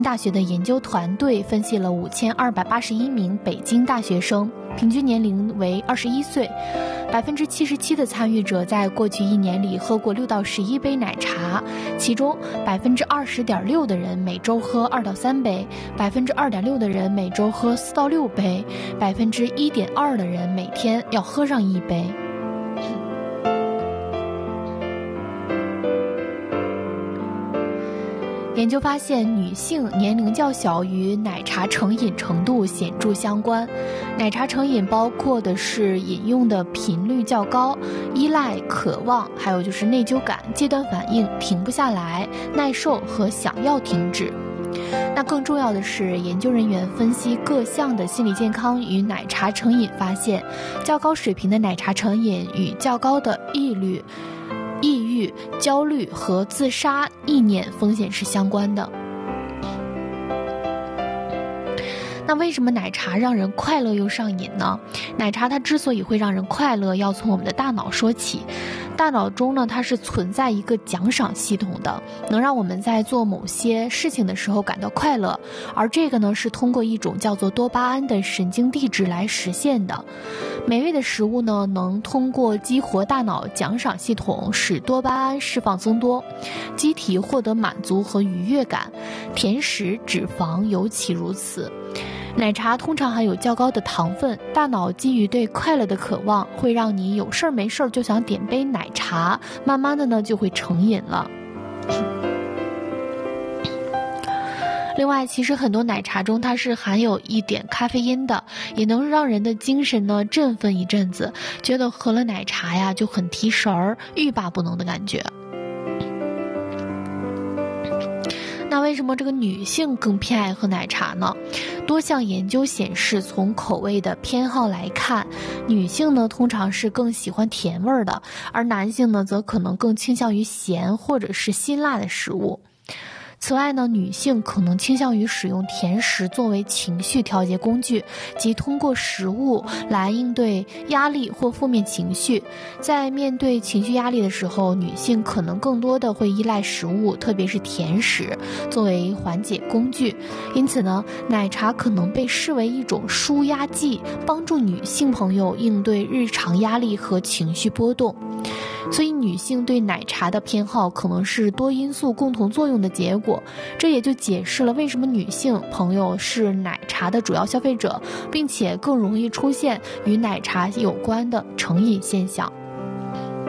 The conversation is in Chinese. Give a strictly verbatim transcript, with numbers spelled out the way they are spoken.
大学的研究团队分析了五千二百八十一名北京大学生，平均年龄为二十一岁，百分之七十七的参与者在过去一年里喝过六到十一杯奶茶，其中百分之二十点六的人每周喝二到三杯，百分之二点六的人每周喝四到六杯，百分之一点二的人每天要喝上一杯。研究发现，女性年龄较小与奶茶成瘾程度显著相关。奶茶成瘾包括的是饮用的频率较高、依赖、渴望，还有就是内疚感、戒断反应、停不下来、耐受和想要停止。那更重要的是，研究人员分析各项的心理健康与奶茶成瘾，发现较高水平的奶茶成瘾与较高的抑郁、抑郁、焦虑和自杀意念风险是相关的。那为什么奶茶让人快乐又上瘾呢？奶茶它之所以会让人快乐，要从我们的大脑说起。大脑中呢，它是存在一个奖赏系统的，能让我们在做某些事情的时候感到快乐，而这个呢是通过一种叫做多巴胺的神经递质来实现的。美味的食物呢，能通过激活大脑奖赏系统，使多巴胺释放增多，机体获得满足和愉悦感。甜食、脂肪尤其如此。奶茶通常含有较高的糖分，大脑基于对快乐的渴望，会让你有事儿没事儿就想点杯奶茶，慢慢的呢就会成瘾了。另外，其实很多奶茶中它是含有一点咖啡因的，也能让人的精神呢振奋一阵子，觉得喝了奶茶呀就很提神儿，欲罢不能的感觉。那为什么这个女性更偏爱喝奶茶呢？多项研究显示，从口味的偏好来看，女性呢通常是更喜欢甜味的，而男性呢则可能更倾向于咸或者是辛辣的食物。此外呢，女性可能倾向于使用甜食作为情绪调节工具，即通过食物来应对压力或负面情绪。在面对情绪压力的时候，女性可能更多的会依赖食物，特别是甜食，作为缓解工具。因此呢，奶茶可能被视为一种舒压剂，帮助女性朋友应对日常压力和情绪波动。所以女性对奶茶的偏好可能是多因素共同作用的结果，这也就解释了为什么女性朋友是奶茶的主要消费者，并且更容易出现与奶茶有关的成瘾现象。